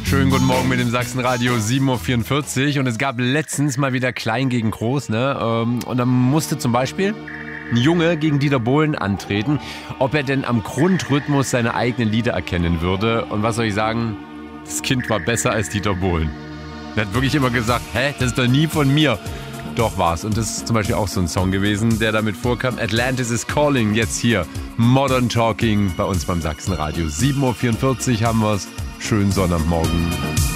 Schönen guten Morgen mit dem Sachsenradio 7.44 Uhr. Und es gab letztens mal wieder Klein gegen Groß, ne? Und dann musste zum Beispiel ein Junge gegen Dieter Bohlen antreten, ob er denn am Grundrhythmus seine eigenen Lieder erkennen würde. Und was soll ich sagen? Das Kind war besser als Dieter Bohlen. Er hat wirklich immer gesagt, das ist doch nie von mir. Doch war's. Und das ist zum Beispiel auch so ein Song gewesen, der damit vorkam. Atlantis is Calling, jetzt hier. Modern Talking bei uns beim Sachsenradio. 7.44 Uhr haben wir's. Schönen Sonnabendmorgen.